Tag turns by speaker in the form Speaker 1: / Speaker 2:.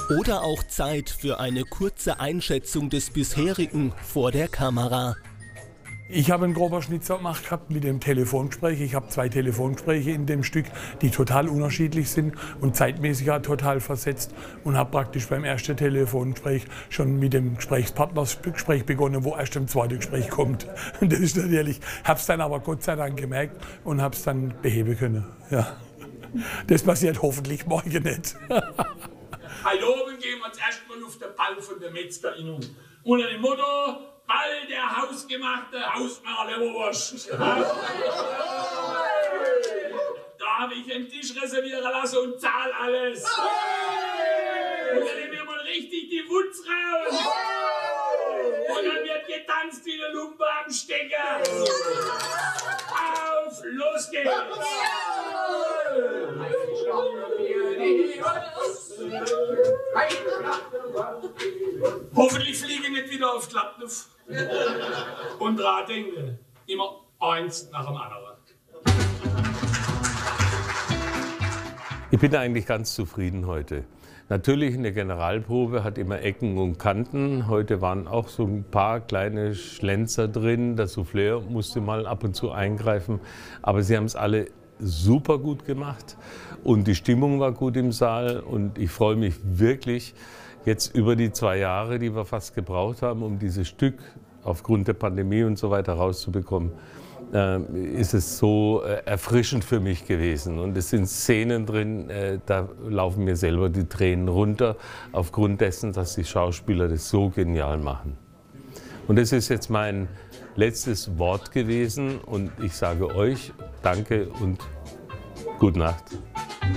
Speaker 1: Oder auch Zeit für eine kurze Einschätzung des bisherigen vor der Kamera.
Speaker 2: Ich habe einen grober Schnitzer gemacht gehabt mit dem Telefongespräch. Ich habe 2 Telefongespräche in dem Stück, die total unterschiedlich sind und zeitmäßig auch total versetzt. Und habe praktisch beim ersten Telefongespräch schon mit dem Gesprächspartner das Gespräch begonnen, wo erst im zweiten Gespräch kommt. Und das ist natürlich, habe es dann aber Gott sei Dank gemerkt und habe es dann beheben können. Ja. Das passiert hoffentlich morgen nicht.
Speaker 3: Heute oben gehen wir zuerst mal auf den Ball von der Metzgerinnung. Unter dem Motto: Ball der hausgemachte Hausmeier-Leberwurst. Da habe ich den Tisch reservieren lassen und zahl alles. Und dann nehmen wir mal richtig die Wutz raus. Und dann wird getanzt wie eine Lumpe am Stecker. Auf, los geht's. Hoffentlich fliege ich nicht wieder auf Klappnuff. Und dran denke, immer eins nach dem anderen.
Speaker 4: Ich bin eigentlich ganz zufrieden heute. Natürlich, eine Generalprobe hat immer Ecken und Kanten. Heute waren auch so ein paar kleine Schlenzer drin. Der Souffleur musste mal ab und zu eingreifen. Aber sie haben es alle super gut gemacht. Und die Stimmung war gut im Saal. Und ich freue mich wirklich jetzt über die 2 Jahre, die wir fast gebraucht haben, um dieses Stück aufgrund der Pandemie und so weiter rauszubekommen. Ist es so erfrischend für mich gewesen. Und es sind Szenen drin, da laufen mir selber die Tränen runter, aufgrund dessen, dass die Schauspieler das so genial machen. Und das ist jetzt mein letztes Wort gewesen und ich sage euch Danke und gute Nacht.